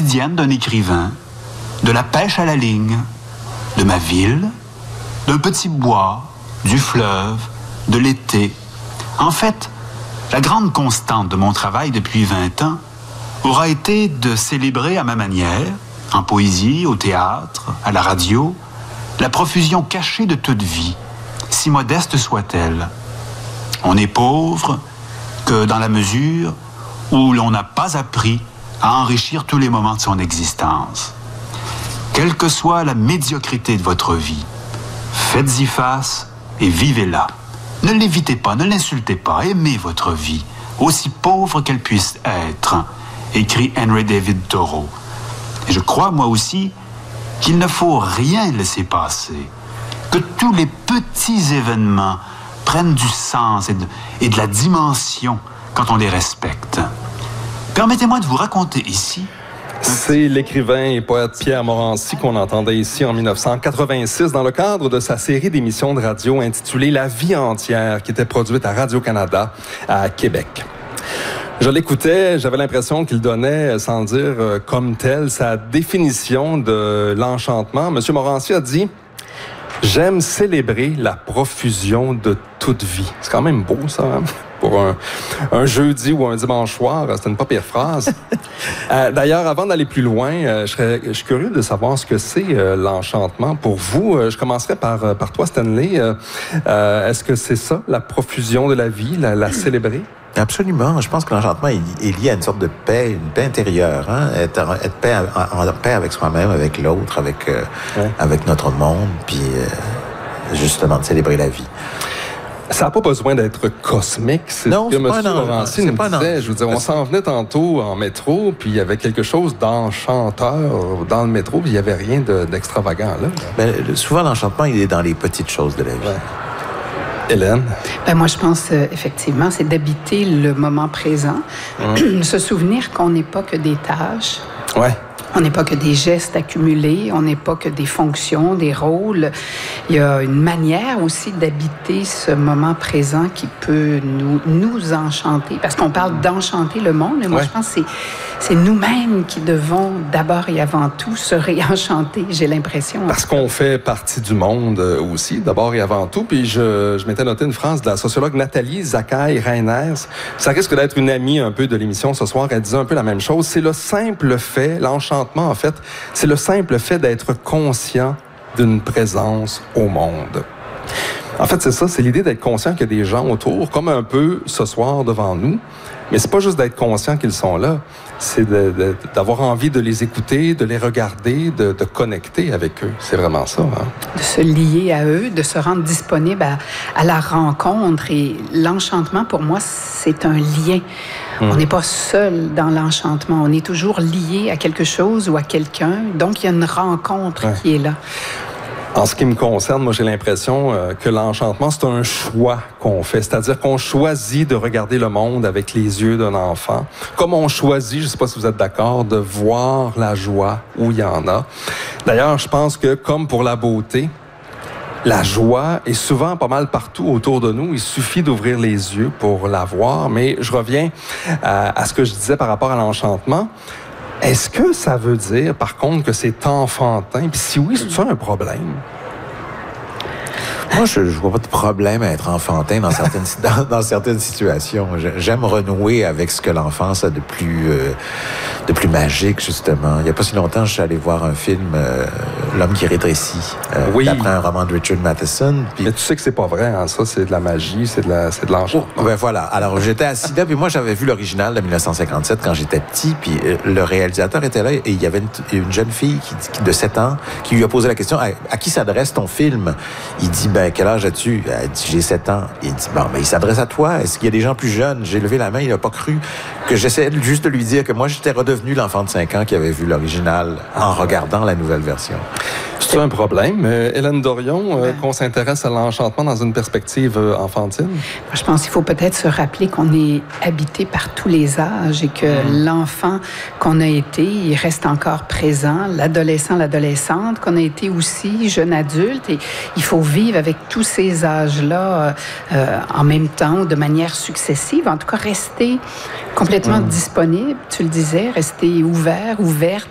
quotidienne d'un écrivain, de la pêche à la ligne, de ma ville, d'un petit bois, du fleuve, de l'été. En fait, la grande constante de mon travail depuis 20 ans aura été de célébrer à ma manière, en poésie, au théâtre, à la radio, la profusion cachée de toute vie, si modeste soit-elle. On n'est pauvre que dans la mesure où l'on n'a pas appris à enrichir tous les moments de son existence. Quelle que soit la médiocrité de votre vie, faites-y face et vivez-la. Ne l'évitez pas, ne l'insultez pas, aimez votre vie, aussi pauvre qu'elle puisse être, écrit Henry David Thoreau. Et je crois, moi aussi, qu'il ne faut rien laisser passer, que tous les petits événements prennent du sens et de la dimension quand on les respecte. Permettez-moi de vous raconter ici... C'est l'écrivain et poète Pierre Morancy qu'on entendait ici en 1986 dans le cadre de sa série d'émissions de radio intitulée « La vie entière » qui était produite à Radio-Canada à Québec. Je l'écoutais, j'avais l'impression qu'il donnait, sans dire comme tel, sa définition de l'enchantement. Monsieur Morancy a dit « J'aime célébrer la profusion de toute vie ». C'est quand même beau, ça, hein? Pour un jeudi ou un dimanche soir, c'est une pas pire phrase. D'ailleurs, avant d'aller plus loin, je suis curieux de savoir ce que c'est l'enchantement pour vous. Je commencerai par toi, Stanley. Est-ce que c'est ça, la profusion de la vie, la célébrer? Absolument. Je pense que l'enchantement est lié à une sorte de paix, une paix intérieure. Hein? Être en paix avec soi-même, avec l'autre, avec notre monde, puis justement de célébrer la vie. Ça n'a pas besoin d'être cosmique, c'est ce que M. Morancy nous disait. Je veux dire, on s'en venait tantôt en métro, puis il y avait quelque chose d'enchanteur dans le métro, puis il n'y avait rien d'extravagant là. Ben, souvent, l'enchantement, il est dans les petites choses de la vie. Ouais. Hélène? Ben moi, je pense effectivement, c'est d'habiter le moment présent, se souvenir qu'on n'est pas que des tâches. Ouais. On n'est pas que des gestes accumulés, on n'est pas que des fonctions, des rôles. Il y a une manière aussi d'habiter ce moment présent qui peut nous enchanter. Parce qu'on parle d'enchanter le monde, mais moi, je pense que c'est nous-mêmes qui devons d'abord et avant tout se réenchanter, j'ai l'impression. Parce qu'on fait partie du monde aussi, d'abord et avant tout. Puis je m'étais noté une phrase de la sociologue Nathalie Zakaï-Reiners. Ça risque d'être une amie un peu de l'émission ce soir. Elle disait un peu la même chose. C'est le simple fait, l'enchantement, en fait, c'est le simple fait d'être conscient d'une présence au monde. En fait, c'est ça, c'est l'idée d'être conscient qu'il y a des gens autour, comme un peu ce soir devant nous. Mais c'est pas juste d'être conscient qu'ils sont là, c'est d'avoir envie de les écouter, de les regarder, de connecter avec eux. C'est vraiment ça. Hein? De se lier à eux, de se rendre disponible à la rencontre. Et l'enchantement, pour moi, c'est un lien. On n'est pas seul dans l'enchantement. On est toujours lié à quelque chose ou à quelqu'un. Donc, il y a une rencontre qui est là. En ce qui me concerne, moi, j'ai l'impression que l'enchantement, c'est un choix qu'on fait. C'est-à-dire qu'on choisit de regarder le monde avec les yeux d'un enfant. Comme on choisit, je ne sais pas si vous êtes d'accord, de voir la joie où il y en a. D'ailleurs, je pense que, comme pour la beauté, la joie est souvent pas mal partout autour de nous. Il suffit d'ouvrir les yeux pour la voir. Mais je reviens à ce que je disais par rapport à l'enchantement. Est-ce que ça veut dire, par contre, que c'est enfantin? Puis si oui, c'est-tu un problème? Moi, je vois pas de problème à être enfantin dans certaines situations. J'aime renouer avec ce que l'enfance a de plus magique, justement. Il y a pas si longtemps, je suis allé voir un film, L'homme qui rétrécit, d'après un roman de Richard Matheson. Mais tu sais que c'est pas vrai, hein? Ça, c'est de la magie, c'est de l'enchantement. Ben voilà. Alors, j'étais assis là, puis moi, j'avais vu l'original de 1957 quand j'étais petit, puis le réalisateur était là, et il y avait une jeune fille de 7 ans qui lui a posé la question, à qui s'adresse ton film? Il dit, quel âge as-tu? Elle dit, j'ai 7 ans. Il dit, il s'adresse à toi. Est-ce qu'il y a des gens plus jeunes? J'ai levé la main, il n'a pas cru que j'essayais juste de lui dire que moi, j'étais redevenu l'enfant de 5 ans qui avait vu l'original en regardant la nouvelle version. C'est un problème. Hélène Dorion, qu'on s'intéresse à l'enchantement dans une perspective enfantine? Je pense qu'il faut peut-être se rappeler qu'on est habité par tous les âges et que l'enfant qu'on a été, il reste encore présent. L'adolescent, l'adolescente, qu'on a été aussi jeune adulte. Et il faut vivre avec tous ces âges-là en même temps, de manière successive. En tout cas, rester complètement disponible, tu le disais, rester ouvert, ouverte